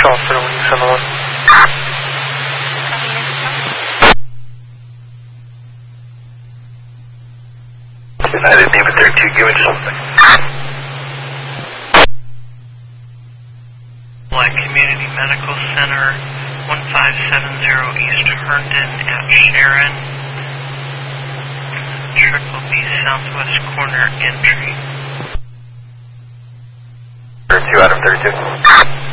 Charles 3171. United Navy 32, give me something. Black Community Medical Center, 1570 East Herndon at Sharon. Triple B southwest corner entry. 32 out of 32.